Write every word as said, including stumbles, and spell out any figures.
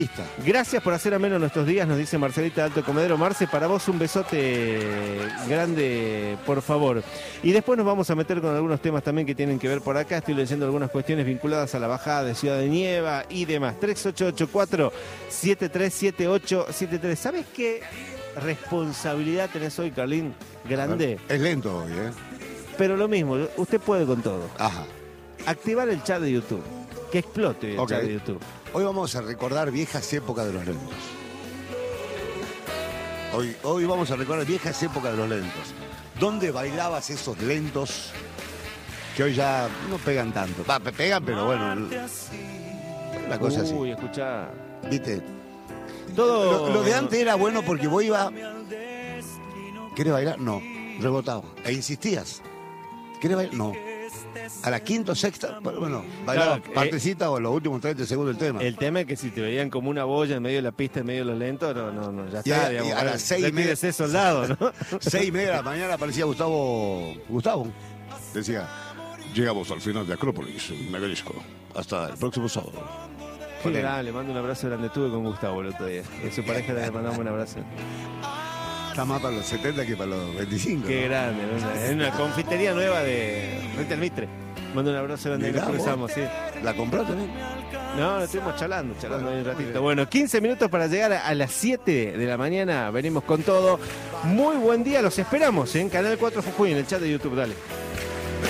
Listo. Gracias por hacer ameno nuestros días, nos dice Marcelita de Alto Comedero. Marce, para vos un besote grande, por favor. Y después nos vamos a meter con algunos temas también que tienen que ver por acá. Estoy leyendo algunas cuestiones vinculadas a la bajada de Ciudad de Nieva y demás. tres ocho ocho cuatro, siete tres siete ocho siete tres. ¿Sabes qué responsabilidad tenés hoy, Carlín? Grande. Es lento hoy, ¿eh? Pero lo mismo, usted puede con todo. Ajá. Activar el chat de YouTube. Que explote el Ok. chat de YouTube. Hoy vamos a recordar viejas épocas de los lentos. Hoy, hoy vamos a recordar viejas épocas de los lentos. ¿Dónde bailabas esos lentos que hoy ya no pegan tanto? Va, pe- pegan, pero bueno. La cosa así. Uy, escuchá. ¿Viste? Todo... Lo, lo de antes era bueno porque vos ibas. ¿Querés bailar? No. Rebotaba. E insistías. ¿Querés bailar? No. A la quinta o sexta, bueno, bailaba Claro, partecita o los últimos treinta segundos del tema. El tema es que si te veían como una boya en medio de la pista, en medio de los lentos, no, no, no ya Y está, a- digamos. y a las seis y media- ese soldado, ¿no? Seis y media de la mañana aparecía Gustavo. Gustavo. Decía, llegamos al final de Acrópolis, me agradezco. Hasta el próximo sábado. Qué Con él. grande, le mando un abrazo grande. Estuve con Gustavo el otro día. A su pareja le mandamos un abrazo. Está más para los setenta que para los veinticinco. Qué ¿no? grande, en una, en una confitería nueva de Frente al Mitre. Mando un abrazo grande y Mirá nos vos. cruzamos, sí. ¿La compró también? No, no estuvimos charlando, charlando ahí un muy ratito. bien. Bueno, quince minutos para llegar a, a las siete de la mañana. Venimos con todo. Muy buen día, los esperamos en Canal cuatro Jujuy, en el chat de YouTube. Dale.